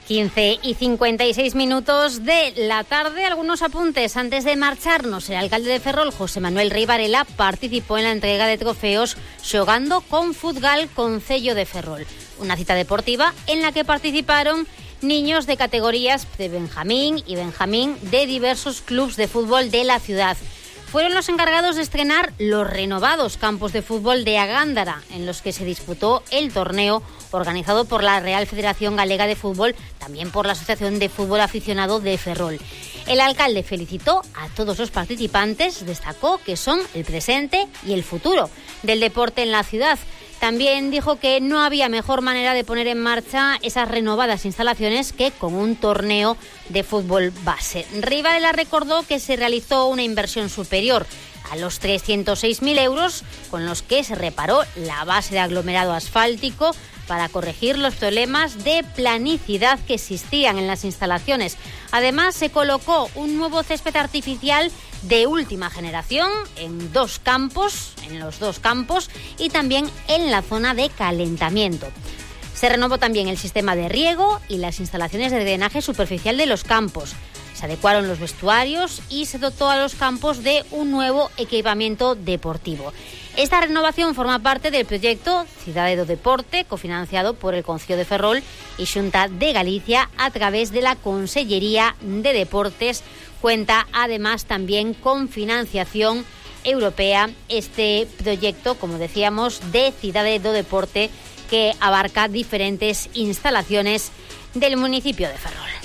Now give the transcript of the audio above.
15:56 de la tarde. Algunos apuntes antes de marcharnos. El alcalde de Ferrol, José Manuel Rey Varela, participó en la entrega de trofeos Xogando con Futgal Concello de Ferrol. Una cita deportiva en la que participaron niños de categorías de Benjamín y Benjamín de diversos clubes de fútbol de la ciudad. Fueron los encargados de estrenar los renovados campos de fútbol de Agándara, en los que se disputó el torneo organizado por la Real Federación Galega de Fútbol, también por la Asociación de Fútbol Aficionado de Ferrol. El alcalde felicitó a todos los participantes, destacó que son el presente y el futuro del deporte en la ciudad. También dijo que no había mejor manera de poner en marcha esas renovadas instalaciones que con un torneo de fútbol base. Rey Varela recordó que se realizó una inversión superior a los 306.000 euros, con los que se reparó la base de aglomerado asfáltico para corregir los problemas de planicidad que existían en las instalaciones. Además, se colocó un nuevo césped artificial de última generación en los dos campos y también en la zona de calentamiento. Se renovó también el sistema de riego y las instalaciones de drenaje superficial de los campos. Se adecuaron los vestuarios y se dotó a los campos de un nuevo equipamiento deportivo. Esta renovación forma parte del proyecto Cidade do Deporte, cofinanciado por el Concello de Ferrol y Xunta de Galicia a través de la Consellería de Deportes. Cuenta además también con financiación europea este proyecto, como decíamos, de Cidade do Deporte, que abarca diferentes instalaciones del municipio de Ferrol.